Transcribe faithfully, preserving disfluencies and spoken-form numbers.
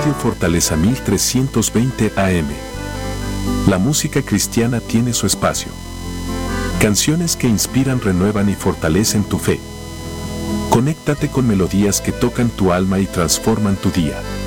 Radio Fortaleza mil trescientos veinte A M. La música cristiana tiene su espacio. Canciones que inspiran, renuevan y fortalecen tu fe. Conéctate con melodías que tocan tu alma y transforman tu día.